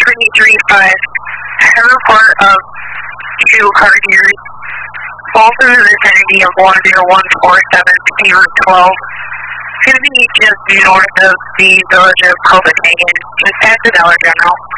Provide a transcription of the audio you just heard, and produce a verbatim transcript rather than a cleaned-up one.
three three five. I have a report of two car gears, both in the vicinity of one zero one four seven City Route twelve. It's going to be just north of the village of Copenhagen, just past the Dollar General.